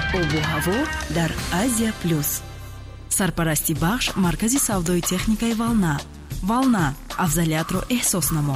обу ҳаво дар Азия плюс. Сарпарасти бахш маркази савдои техникаи Волна. Волна, афзалиятро эҳсос намо.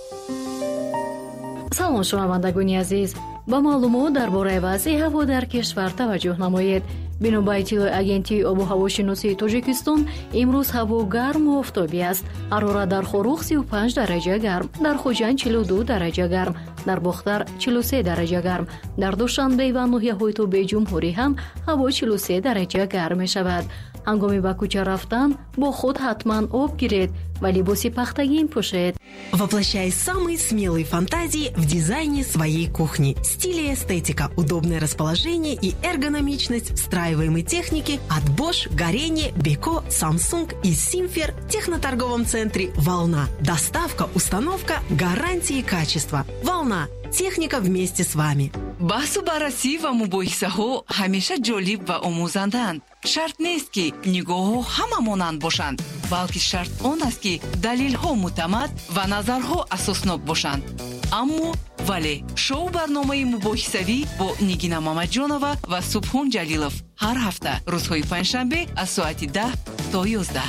салом шунавандагони азиз, ба маълумот дар бораи вазъи ҳаво дар кишвар таваҷҷӯҳ намоед. бино ба иттилои агентии обу ҳавошиносии Тоҷикистон, имрӯз ҳаво гарму офтобӣ аст. ҳарорат дар Хорух 35 дараҷа гарм, дар Хуҷанд 42 дараҷа гарм, дар Бохтар 43 дараҷа гарм, дар Душанбе ва ноҳияҳои Тобеи Ҷумҳурӣ ҳам ҳаво 43 дараҷа гарм мешавад. ҳангоми ба кӯча рафтан бо худ ҳатман об гиред ва либоси пахтагин пӯшед. Воплощай самые смелые фантазии в дизайне своей кухни. Стиль и эстетика, удобное расположение и эргономичность встраиваемой техники от Bosch, Горение, Beko, Samsung и Simfer в техноторговом центре «Волна». Доставка, установка, гарантии качества. «Волна». Техника вместе с вами. баҳсу баррасӣ ва мубоҳисаҳо ҳамеша ҷолиб ва омӯзанданд. шарт нест ки нигоҳҳо ҳама монанд бошанд, балки шарт он аст ки далелҳо муътамад ва назарҳо асоснок бошанд. аммо вале шоу барномаи мубоҳисавӣ бо Нигина Мамаҷонова ва Субҳон Ҷалилов ҳар ҳафта рӯзҳои панҷшанбе аз соати 10 то 11.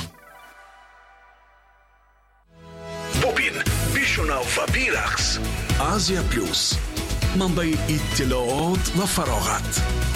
бубин, бишунав ва бирақс. Азия плюс, манбаи иттилоот ва фароғат.